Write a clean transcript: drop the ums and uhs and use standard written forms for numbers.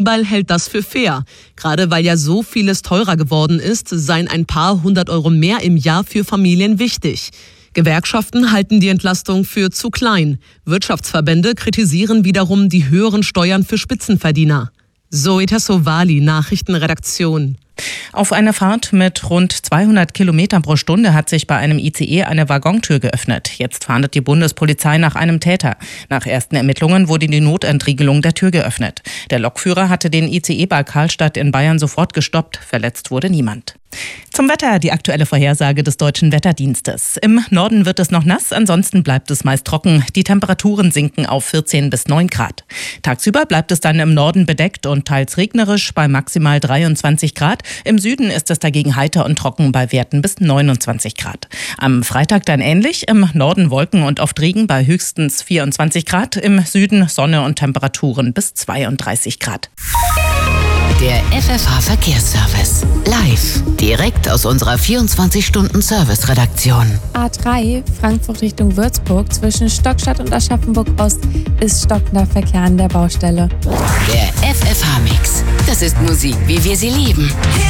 Blümel hält das für fair. Gerade weil ja so vieles teurer geworden ist, seien ein paar 100 € mehr im Jahr für Familien wichtig. Gewerkschaften halten die Entlastung für zu klein. Wirtschaftsverbände kritisieren wiederum die höheren Steuern für Spitzenverdiener. Zoe Tassovali, Nachrichtenredaktion. Auf einer Fahrt mit rund 200 Kilometern pro Stunde hat sich bei einem ICE eine Waggontür geöffnet. Jetzt fahndet die Bundespolizei nach einem Täter. Nach ersten Ermittlungen wurde die Notentriegelung der Tür geöffnet. Der Lokführer hatte den ICE bei Karlstadt in Bayern sofort gestoppt. Verletzt wurde niemand. Zum Wetter, die aktuelle Vorhersage des Deutschen Wetterdienstes. Im Norden wird es noch nass, ansonsten bleibt es meist trocken. Die Temperaturen sinken auf 14 bis 9 Grad. Tagsüber bleibt es dann im Norden bedeckt und teils regnerisch bei maximal 23 Grad. Im Süden ist es dagegen heiter und trocken bei Werten bis 29 Grad. Am Freitag dann ähnlich, im Norden Wolken und oft Regen bei höchstens 24 Grad. Im Süden Sonne und Temperaturen bis 32 Grad. Der FFH-Verkehrsservice. Live. Direkt aus unserer 24-Stunden-Service-Redaktion. A3 Frankfurt Richtung Würzburg zwischen Stockstadt und Aschaffenburg-Ost ist stockender Verkehr an der Baustelle. Der FFH-Mix. Das ist Musik, wie wir sie lieben.